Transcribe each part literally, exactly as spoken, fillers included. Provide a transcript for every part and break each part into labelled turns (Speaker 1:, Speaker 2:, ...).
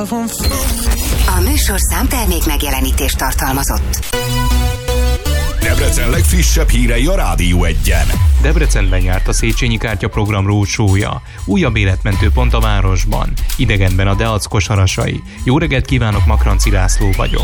Speaker 1: A műsorszám termék megjelenítést tartalmazott.
Speaker 2: Debrecen legfrissebb hírei a Rádió Egyen.
Speaker 3: Debrecenben járt a Széchenyi kártyaprogram rócsója. Újabb életmentő pont a városban. Idegenben a Deac kosarasai. Jó reggelt kívánok, Makranci László vagyok.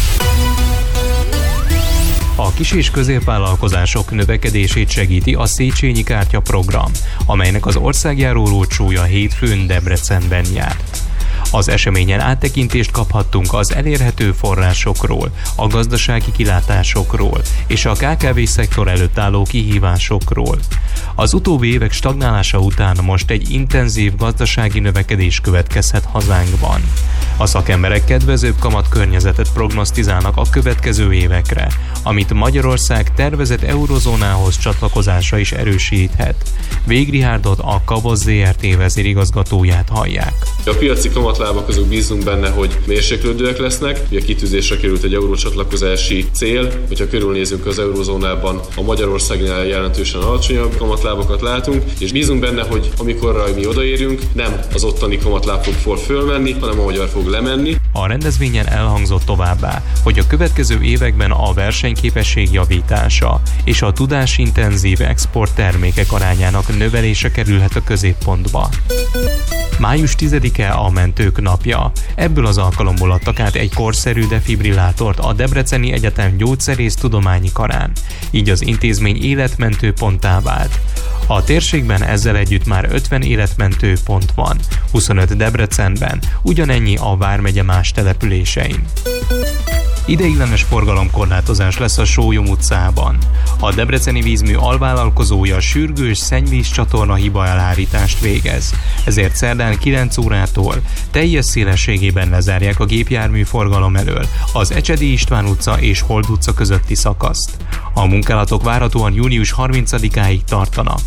Speaker 3: A kis- és középvállalkozások növekedését segíti a Széchenyi kártyaprogram, amelynek az országjáró rócsója hétfőn Debrecenben járt. Az eseményen áttekintést kaphattunk az elérhető forrásokról, a gazdasági kilátásokról és a ká ká vé szektor előtt álló kihívásokról. Az utóbbi évek stagnálása után most egy intenzív gazdasági növekedés következhet hazánkban. A szakemberek kedvezőbb kamatkörnyezetet prognosztizálnak a következő évekre, amit Magyarország tervezett eurozónához csatlakozása is erősíthet. Vég Rihárdot, a Kavosz zé er té vezérigazgatóját hallják.
Speaker 4: A piaci kamatlábak azok bízunk benne, hogy mérséklődőek lesznek. Ugye kitűzésre került egy eurócsatlakozási cél, hogyha körülnézünk az eurózónában, a Magyarországnál jelentősen alacsonyabb kamatlábakat látunk, és bízunk benne, hogy amikorra mi odaérünk, nem az ottani kamatláb fog fölmenni, hanem a magyar fog lemenni.
Speaker 3: A rendezvényen elhangzott továbbá, hogy a következő években a versenyképesség javítása és a tudásintenzív exporttermékek arányának növelése kerülhet a középpontba. május tizedike a Mentők napja. Ebből az alkalomból adtak át egy korszerű defibrillátort a Debreceni Egyetem gyógyszerésztudományi karán, így az intézmény életmentő ponttá vált. A térségben ezzel együtt már ötven életmentő pont van, huszonöt Debrecenben, ugyanennyi a vármegye más településein. Ideiglenes forgalomkorlátozás lesz a Sólyom utcában. A Debreceni Vízmű alvállalkozója sürgős szennyvíz csatorna hibaelhárítást végez, ezért szerdán kilenc órától teljes szélességében lezárják a gépjármű forgalom elől az Ecsedi István utca és Hold utca közötti szakaszt. A munkálatok várhatóan június harmincadikáig tartanak.